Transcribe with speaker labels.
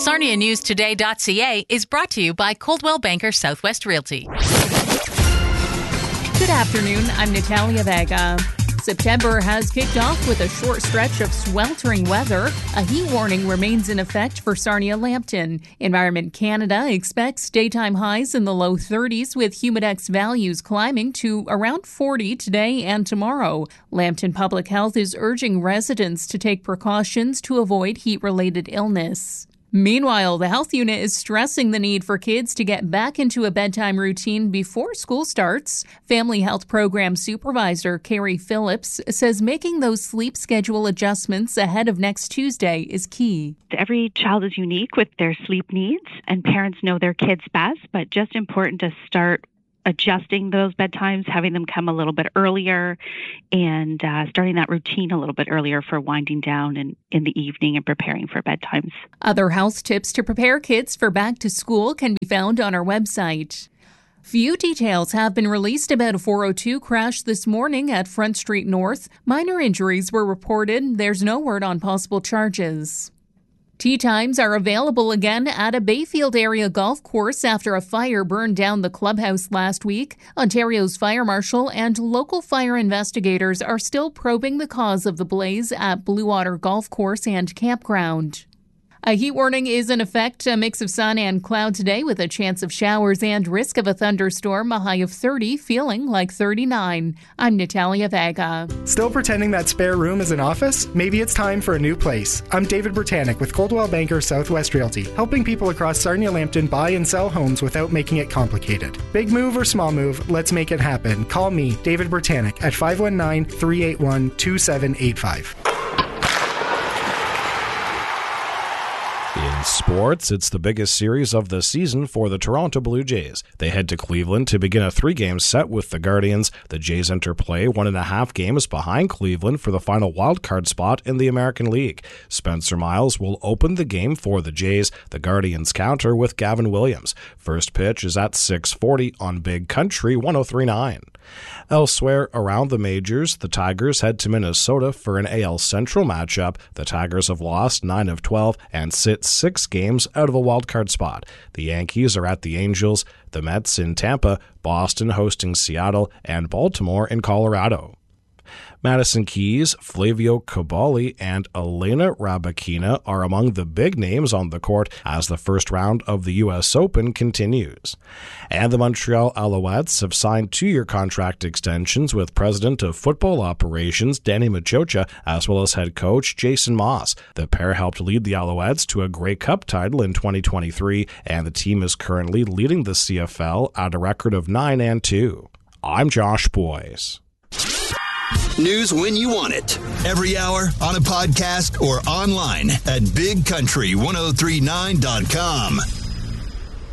Speaker 1: SarniaNewsToday.ca is brought to you by Coldwell Banker Southwest Realty.
Speaker 2: Good afternoon, I'm Natalia Vega. September has kicked off with a short stretch of sweltering weather. A heat warning remains in effect for Sarnia-Lambton. Environment Canada expects daytime highs in the low 30s with humidex values climbing to around 40 today and tomorrow. Lambton Public Health is urging residents to take precautions to avoid heat-related illness. Meanwhile, the health unit is stressing the need for kids to get back into a bedtime routine before school starts. Family Health Program Supervisor Carrie Phillips says making those sleep schedule adjustments ahead of next Tuesday is key.
Speaker 3: Every child is unique with their sleep needs, and parents know their kids best, but just important to start adjusting those bedtimes, having them come a little bit earlier, and starting that routine a little bit earlier for winding down in the evening and preparing for bedtimes.
Speaker 2: Other health tips to prepare kids for back to school can be found on our website. Few details have been released about a 402 crash this morning at Front Street North. Minor injuries were reported. There's no word on possible charges. Tee times are available again at a Bayfield area golf course after a fire burned down the clubhouse last week. Ontario's fire marshal and local fire investigators are still probing the cause of the blaze at Blue Water Golf Course and Campground. A heat warning is in effect, a mix of sun and cloud today with a chance of showers and risk of a thunderstorm, a high of 30, feeling like 39. I'm Natalia Vega.
Speaker 4: Still pretending that spare room is an office? Maybe it's time for a new place. I'm David Britannic with Coldwell Banker Southwest Realty, helping people across Sarnia-Lambton buy and sell homes without making it complicated. Big move or small move, let's make it happen. Call me, David Britannic, at 519-381-2785.
Speaker 5: In sports, it's the biggest series of the season for the Toronto Blue Jays. They head to Cleveland to begin a 3-game set with the Guardians. The Jays enter play 1.5 games behind Cleveland for the final wildcard spot in the American League. Spencer Miles will open the game for the Jays. The Guardians counter with Gavin Williams. First pitch is at 6:40 on Big Country 103.9. Elsewhere around the majors, the Tigers head to Minnesota for an AL Central matchup. The Tigers have lost 9 of 12 and sit 6 games out of a wildcard spot. The Yankees are at the Angels, the Mets in Tampa, Boston hosting Seattle, and Baltimore in Colorado. Madison Keys, Flavio Cabali, and Elena Rybakina are among the big names on the court as the first round of the U.S. Open continues. And the Montreal Alouettes have signed 2-year contract extensions with President of Football Operations Danny Machocha as well as head coach Jason Moss. The pair helped lead the Alouettes to a Grey Cup title in 2023, and the team is currently leading the CFL at a record of 9-2. I'm Josh Boyce.
Speaker 6: News when you want it. Every hour, on a podcast, or online at bigcountry1039.com.